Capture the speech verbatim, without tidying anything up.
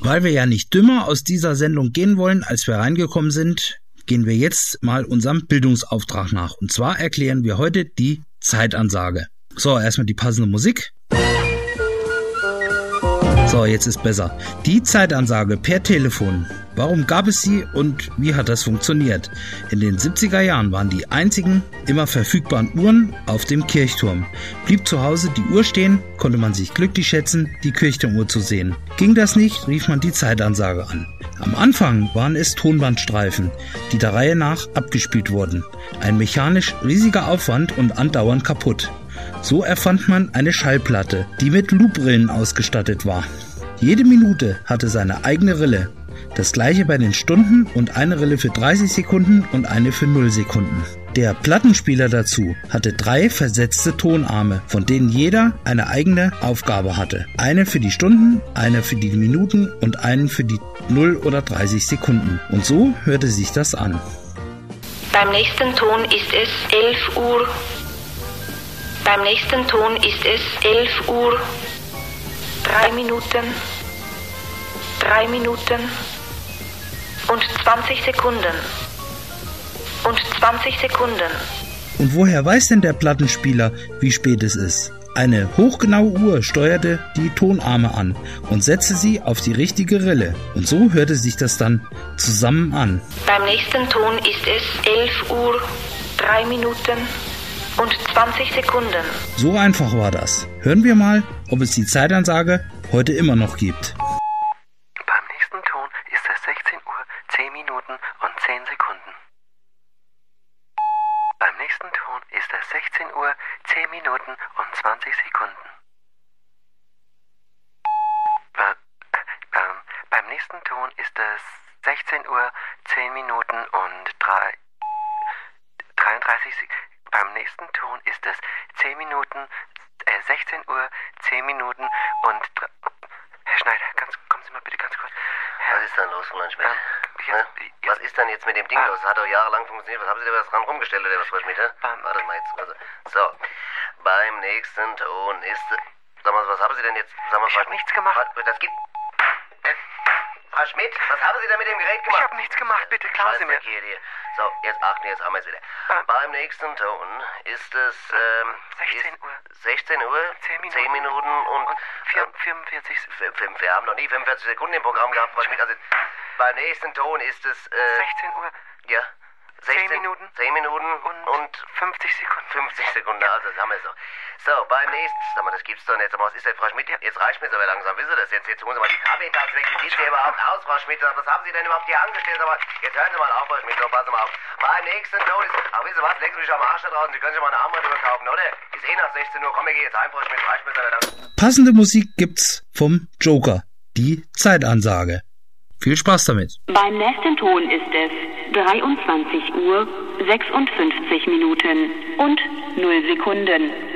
Weil wir ja nicht dümmer aus dieser Sendung gehen wollen, als wir reingekommen sind, gehen wir jetzt mal unserem Bildungsauftrag nach. Und zwar erklären wir heute die Zeitansage. So, erstmal die passende Musik. So, jetzt ist besser. Die Zeitansage per Telefon. Warum gab es sie und wie hat das funktioniert? In den siebziger Jahren waren die einzigen immer verfügbaren Uhren auf dem Kirchturm. Blieb zu Hause die Uhr stehen, konnte man sich glücklich schätzen, die Kirchturmuhr zu sehen. Ging das nicht, rief man die Zeitansage an. Am Anfang waren es Tonbandstreifen, die der Reihe nach abgespielt wurden. Ein mechanisch riesiger Aufwand und andauernd kaputt. So erfand man eine Schallplatte, die mit Looprillen ausgestattet war. Jede Minute hatte seine eigene Rille. Das gleiche bei den Stunden und eine Rille für dreißig Sekunden und eine für null Sekunden. Der Plattenspieler dazu hatte drei versetzte Tonarme, von denen jeder eine eigene Aufgabe hatte. Eine für die Stunden, eine für die Minuten und einen für die null oder dreißig Sekunden. Und so hörte sich das an. Beim nächsten Ton ist es elf Uhr. Beim nächsten Ton ist es elf Uhr. Drei Minuten. Drei Minuten. Und zwanzig Sekunden. Und zwanzig Sekunden. Und woher weiß denn der Plattenspieler, wie spät es ist? Eine hochgenaue Uhr steuerte die Tonarme an und setzte sie auf die richtige Rille. Und so hörte sich das dann zusammen an. Beim nächsten Ton ist es elf Uhr, drei Minuten und zwanzig Sekunden. So einfach war das. Hören wir mal, ob es die Zeitansage heute immer noch gibt. Beim nächsten Ton ist es sechzehn Uhr, zehn Minuten und zehn Sekunden. Beim nächsten Ton ist es sechzehn Uhr, zehn Minuten und zwanzig Sekunden. Be ähm, beim nächsten Ton ist es sechzehn Uhr, zehn Minuten und dreiunddreißig Sekunden. Beim nächsten Ton ist es zehn Minuten, äh, sechzehn Uhr, zehn Minuten und... Herr Schneider, ganz, kommen Sie mal bitte ganz kurz. Herr, was ist denn los, Roland Schmidt? Ähm, ja, ne? Was ist denn jetzt mit dem Ding ah. los? Das hat doch jahrelang funktioniert. Was haben Sie da was dran rumgestellt oder was, Frau Schmidt? Ähm, Warte mal jetzt. Also, so, beim nächsten Ton ist... Sag mal, was haben Sie denn jetzt? Sag mal, ich habe nichts gemacht. Was, das gibt... Äh, Frau Schmidt, was haben Sie denn mit dem Gerät gemacht? Ich habe nichts gemacht, bitte klauen Sie mir. Hier. So, jetzt achten, jetzt haben wir es wieder. Ähm, beim nächsten Ton ist es... Ähm, sechzehn Uhr. sechzehn Uhr, zehn Minuten, zehn Minuten und... und fünfundvierzig Fünf, wir haben noch nie fünfundvierzig Sekunden im Programm gehabt. Was mit, also, beim nächsten Ton ist es... Äh, sechzehn Uhr. Ja. zehn Minuten. zehn Minuten und, und fünfzig Sekunden. fünfzig Sekunden, also das haben wir so. So, beim nächsten... Sag mal, das gibt's doch nicht. Sag mal, was ist denn, Frau Schmidt? Jetzt reicht mir aber langsam. Wissen Sie das jetzt? Jetzt holen Sie mal die Kaffeetasse weg. Wie sieht der überhaupt aus, Frau Schmidt? Was haben Sie denn überhaupt hier angestellt? Sag mal, jetzt hören Sie mal auf, Frau Schmidt. So, passen Sie mal auf. Beim nächsten Ton ist... Ach, wissen Sie was? Legen Sie mich am Arsch da draußen. Sie können sich mal eine Armbanduhr kaufen, oder? Ist eh nach sechzehn Uhr. Komm, wir gehen jetzt heim, Frau Schmidt. Reicht mir aber langsam. Passende Musik gibt's vom Joker. Die Zeitansage. Viel Spaß damit. Beim nächsten Ton ist es dreiundzwanzig Uhr, sechsundfünfzig Minuten und null Sekunden.